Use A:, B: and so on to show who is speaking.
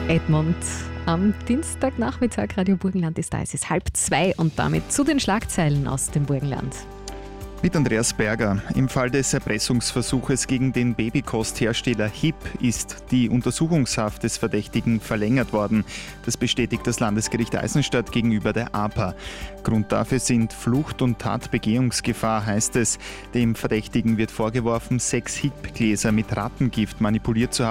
A: Edmund. Am Dienstagnachmittag Radio Burgenland ist da. Es ist 1:30 und damit zu den Schlagzeilen aus dem Burgenland.
B: Mit Andreas Berger. Im Fall des Erpressungsversuches gegen den Babykosthersteller HIP ist die Untersuchungshaft des Verdächtigen verlängert worden. Das bestätigt das Landesgericht Eisenstadt gegenüber der APA. Grund dafür sind Flucht und Tatbegehungsgefahr, heißt es. Dem Verdächtigen wird vorgeworfen, 6 HIP-Gläser mit Rattengift manipuliert zu haben